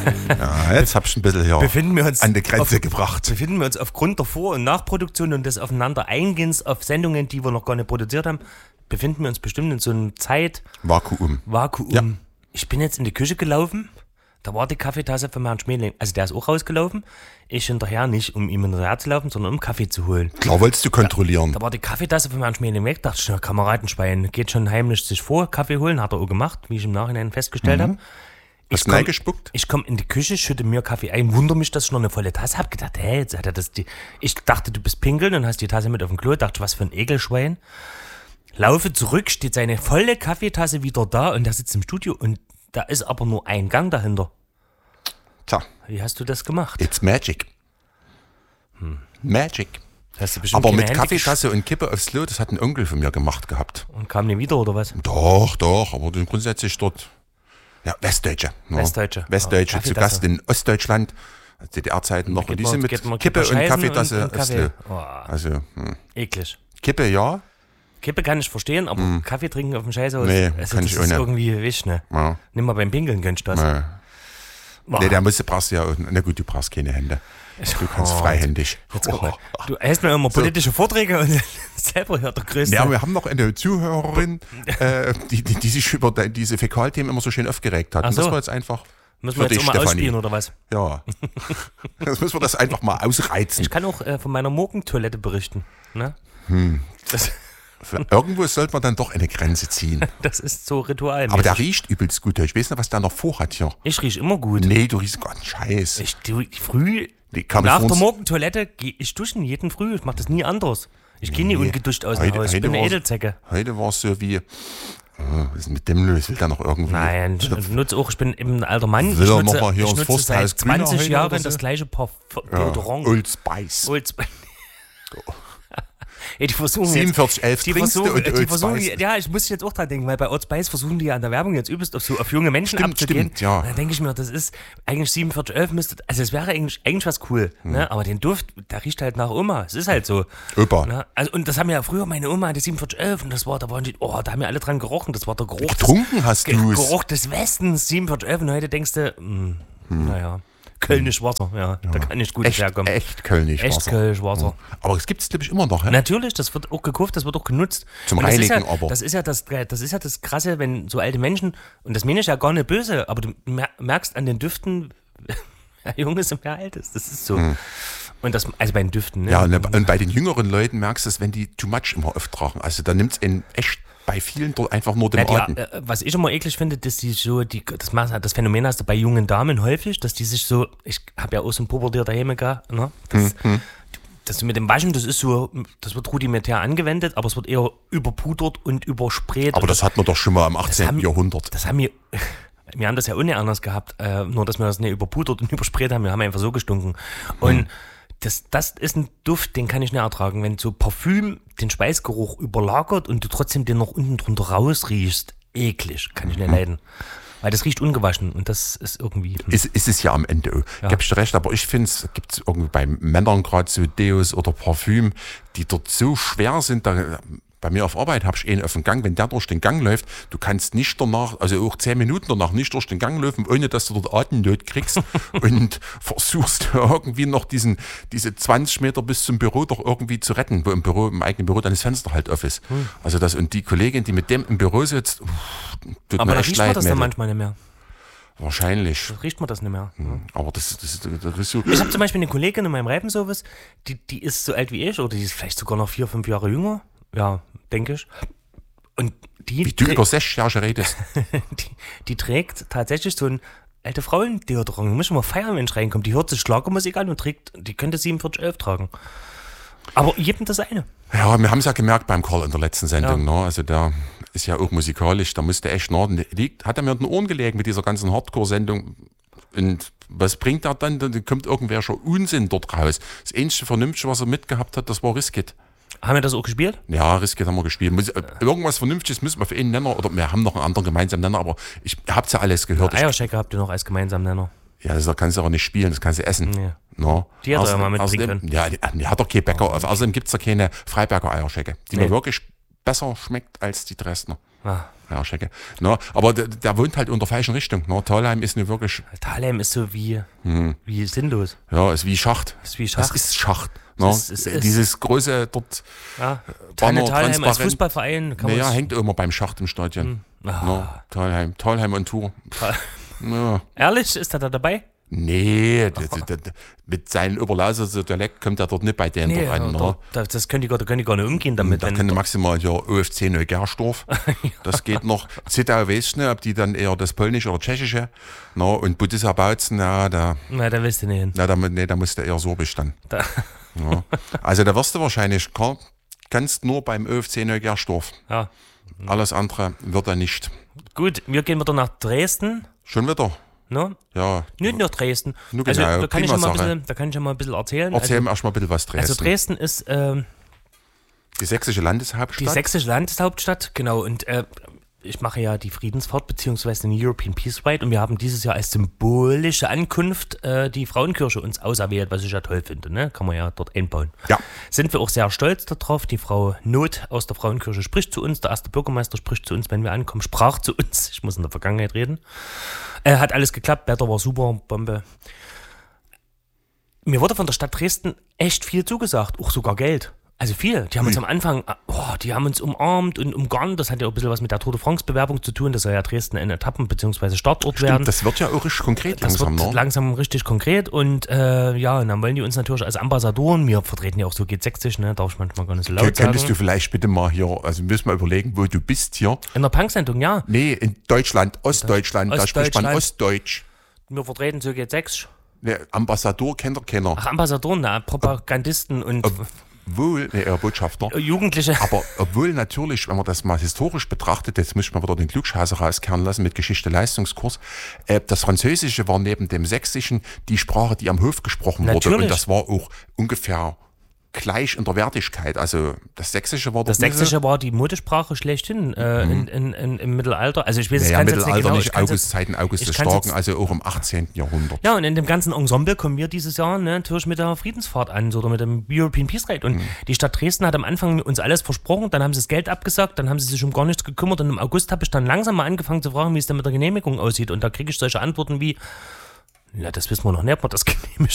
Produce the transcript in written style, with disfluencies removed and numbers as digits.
Ja, jetzt hab ich ein bisschen hier an die Grenze gebracht. Befinden wir uns aufgrund der Vor- und Nachproduktion und des Aufeinandereingehens auf Sendungen, die wir noch gar nicht produziert haben, befinden wir uns bestimmt in so einem Vakuum. Ja. Ich bin jetzt in die Küche gelaufen, da war die Kaffeetasse von Herrn Schmeling. Also der ist auch rausgelaufen. Ich hinterher nicht, um ihm hinterher zu laufen, sondern um Kaffee zu holen. Klar, wolltest du kontrollieren. Da war die Kaffeetasse von Herrn Schmeling weg. Dachte ich, na, Kameradenschwein, geht schon heimlich sich vor, Kaffee holen. Hat er auch gemacht, wie ich im Nachhinein festgestellt habe. Hast du reingespuckt? Ich komme in die Küche, schütte mir Kaffee ein, wundere mich, dass ich noch eine volle Tasse habe. Gedacht, hey, jetzt hat er das. Ich dachte, du bist pinkeln und hast die Tasse mit auf dem Klo. Dachte, was für ein Ekelschwein. Laufe zurück, steht seine volle Kaffeetasse wieder da und der sitzt im Studio und da ist aber nur ein Gang dahinter. Tja. Wie hast du das gemacht? It's magic. Magic. Hast du bestimmt Aber keine mit Hände Kaffeetasse und Kippe aufs Klo, das hat ein Onkel von mir gemacht gehabt. Und kam nie wieder, oder was? Doch, aber grundsätzlich dort. Ja, Westdeutsche. Ja. Westdeutsche zu Gast in Ostdeutschland. DDR-Zeiten noch. Und die sind mit Kippe und Kaffeetasse aufs Klo. Oh, also, eklig. Kippe, ja. Kippe kann ich verstehen, aber Kaffee trinken auf dem Scheißhaus, nee, also kann das ich ist ohne. irgendwie wisch, ne? Ja. Nimm mal beim Pinkeln, gönnst du das. Nee, brauchst du ja auch. Na gut, du brauchst keine Hände. Du kannst freihändig. Jetzt guck mal. Du hältst mir immer politische Vorträge und selber hört der Größte. Ja, wir haben noch eine Zuhörerin, die sich über diese Fäkalthemen immer so schön aufgeregt hat. Ach so. Und das war jetzt einfach. Müssen wir jetzt auch mal ausspielen, oder was? Ja. Jetzt müssen wir das einfach mal ausreizen. Ich kann auch von meiner Morgentoilette berichten. Ne? Irgendwo sollte man dann doch eine Grenze ziehen. Das ist so Ritual. Aber der riecht übelst gut. Ich weiß nicht, was der noch vorhat hier. Ich riech immer gut. Nee, du riechst gar nicht Scheiß. Früh, nach der Morgentoilette gehe ich duschen, jeden Früh. Ich mache das nie anders. Ich gehe nie ungeduscht aus dem Haus. Ich bin eine Edelzecke. Heute war es so wie... was ist mit dem los? Will der noch irgendwie... Nein, ich nutze auch, ich bin eben ein alter Mann. Ich nutze seit 20 Jahren das gleiche Deodorant. Old Spice. Ja, die versuchen 4711 trinkst du und Old Spice. Ja, ich muss jetzt auch dran denken, weil bei Old Spice versuchen die ja an der Werbung jetzt übelst auf junge Menschen abzugehen. Stimmt, ja. Und dann denke ich mir, das ist eigentlich 4711 müsste, also es wäre eigentlich was cool, ne? Aber den Duft, der riecht halt nach Oma. Es ist halt so. Opa. Ne? Also, und das haben ja früher, meine Oma hatte 4711 und da haben wir alle dran gerochen. Das war der Geruch. Getrunken hast du es. Geruch des Westens, 4711. Und heute denkst du, naja. Kölnisch Wasser, ja, da kann nicht gut herkommen. Echt Kölnisch Wasser. Echt Kölnisch Wasser. Aber es gibt es, glaube ich, immer noch. Ja? Natürlich, das wird auch gekauft, das wird auch genutzt. Zum Reinigen aber. Das ist ja das Krasse, wenn so alte Menschen, und das meine ich ja gar nicht böse, aber du merkst an den Düften, wer jung ist und wer alt ist. Das ist so. Und das, also bei den Düften. Ne? Ja, und bei den jüngeren Leuten merkst du es, wenn die too much immer auftragen. Also da nimmt es echt bei vielen dort einfach nur den Atem. Was ich immer eklig finde, dass die so, das Phänomen hast du bei jungen Damen häufig, dass die sich so, ich habe ja auch so ein Pubertier daheim gehabt, ne? Das mit dem Waschen, das wird rudimentär angewendet, aber es wird eher überpudert und übersprayt. Aber das hat man doch schon mal im 18. Jahrhundert. Wir haben das ja auch nicht anders gehabt, nur dass wir das nicht überpudert und übersprayt haben, wir haben einfach so gestunken. Und das ist ein Duft, den kann ich nicht ertragen. Wenn so Parfüm den Schweißgeruch überlagert und du trotzdem den noch unten drunter rausriechst, eklig, kann ich nicht leiden. Weil das riecht ungewaschen und das ist irgendwie... Ist es ja am Ende auch. Ja. Gib ich dir recht, aber ich finde, es gibt irgendwie bei Männern gerade so Deos oder Parfüm, die dort so schwer sind, bei mir auf Arbeit habe ich einen auf dem Gang, wenn der durch den Gang läuft, du kannst nicht danach, also auch 10 Minuten danach nicht durch den Gang laufen, ohne dass du dort Atemnot kriegst und versuchst irgendwie noch diese 20 Meter bis zum Büro doch irgendwie zu retten, wo im eigenen Büro dann das Fenster halt auf ist. Also und die Kollegin, die mit dem im Büro sitzt, tut aber mir echt leid. Aber riecht man das dann manchmal nicht mehr? Wahrscheinlich. Das riecht man das nicht mehr. Aber das ist so... Ich habe zum Beispiel eine Kollegin in meinem Reifenservice, die ist so alt wie ich, oder die ist vielleicht sogar noch 4-5 Jahre jünger. Ja, denke ich. Und wie du über 6 Jahre redest. die trägt tatsächlich so ein alte Frauen-Deodorant. Du musst mal feiern, wenn ich reinkomme. Die hört sich Schlagermusik an und die könnte 4711 tragen. Aber jedem das eine. Ja, wir haben es ja gemerkt beim Karl in der letzten Sendung. Ja. Ne? Also der ist ja auch musikalisch, da musste echt hat er mir in den Ohren gelegen mit dieser ganzen Hardcore-Sendung. Und was bringt er dann? Dann kommt irgendwer schon Unsinn dort raus. Das einzige Vernünftige, was er mitgehabt hat, das war Riskit. Haben wir das auch gespielt? Ja, Riskit haben wir gespielt. Irgendwas Vernünftiges müssen wir für einen Nenner, oder wir haben noch einen anderen gemeinsamen Nenner, aber ich hab's ja alles gehört. Eierschecke habt ihr noch als gemeinsamen Nenner. Ja, das kannst du aber nicht spielen, das kannst du essen. Ja. No. Die hat er ja mal mitbringen können. Ja, die hat doch kein Bäcker. Außerdem gibt es da keine Freiberger Eierschecke, die mir wirklich besser schmeckt als die Dresdner. Ja, Schecke. No, aber der wohnt halt in der falschen Richtung. No, Thalheim ist nicht wirklich. Thalheim ist so wie sinnlos. Ja, ist wie Schacht. Ist wie Schacht. Das ist Schacht. No, dieses große dort. Ja, Thalheim als Fußballverein. Naja, hängt immer beim Schacht im Stadion. No, Thalheim on Tour. Ja. Ehrlich, ist er da dabei? Nee, mit seinem Oberlausitzer Dialekt kommt er dort nicht bei denen rein. No. Das können die gar nicht umgehen damit. Da können maximal ja OFC Neugersdorf. Das geht noch. Zittau weiß ich nicht, ob die dann eher das Polnische oder Tschechische. No, und Budisa Bautzen, da willst du nicht hin. Da musst du eher Sorbisch dann. Ja. Also da wirst du wahrscheinlich, kannst nur beim OFC Neugersdorf. Ja. Alles andere wird er nicht. Gut, wir gehen wieder nach Dresden. Schon wieder? No? Ja. Nicht nach Dresden. Genau, also da kann ich ja mal ein bisschen erzählen. Erzähl mir erstmal ein bisschen was Dresden. Also Dresden ist die sächsische Landeshauptstadt. Die sächsische Landeshauptstadt, genau. Und ich mache ja die Friedensfahrt beziehungsweise den European Peace Ride und wir haben dieses Jahr als symbolische Ankunft die Frauenkirche uns auserwählt, was ich ja toll finde, ne? Kann man ja dort einbauen. Ja. Sind wir auch sehr stolz darauf. Die Frau Not aus der Frauenkirche spricht zu uns, der erste Bürgermeister spricht zu uns, wenn wir ankommen, sprach zu uns. Ich muss in der Vergangenheit reden. Hat alles geklappt, Wetter war super, Bombe. Mir wurde von der Stadt Dresden echt viel zugesagt, auch sogar Geld. Also viel. Die haben uns am Anfang, die haben uns umarmt und umgarnt. Das hat ja auch ein bisschen was mit der Tour de France-Bewerbung zu tun. Das soll ja Dresden ein Etappen- bzw. Startort werden. Das wird ja auch richtig konkret langsam. Das wird langsam richtig konkret. Und und dann wollen die uns natürlich als Ambassadoren, wir vertreten ja auch so G60, ne, darf ich manchmal gar nicht so laut sagen. Könntest du vielleicht bitte mal hier, also müssen wir überlegen, wo du bist hier. In der Punk-Sendung, ja. Nee, in Deutschland, Ostdeutschland, da spricht man Ostdeutsch. Wir vertreten so G60. Ne, Ambassador kennt er keiner. Ach, Ambassadoren, na, Propagandisten und... Botschafter. Jugendliche. Aber obwohl natürlich, wenn man das mal historisch betrachtet, jetzt müssen wir wieder den Klugscheißer rauskehren lassen mit Geschichte-Leistungskurs, das Französische war neben dem Sächsischen die Sprache, die am Hof gesprochen wurde. Und das war auch ungefähr gleich in der Wertigkeit. Also das Sächsische war das Sächsische war die Muttersprache schlechthin im Mittelalter. Also ich weiß es ganz jetzt nicht genau. Zeiten August des Starken, also auch im 18. Jahrhundert. Ja, und in dem ganzen Ensemble kommen wir dieses Jahr natürlich mit der Friedensfahrt an oder mit dem European Peace Ride. Und die Stadt Dresden hat am Anfang uns alles versprochen, dann haben sie das Geld abgesagt, dann haben sie sich um gar nichts gekümmert und im August habe ich dann langsam mal angefangen zu fragen, wie es denn mit der Genehmigung aussieht. Und da kriege ich solche Antworten wie, ja, das wissen wir noch nicht, ob wir das genehmigt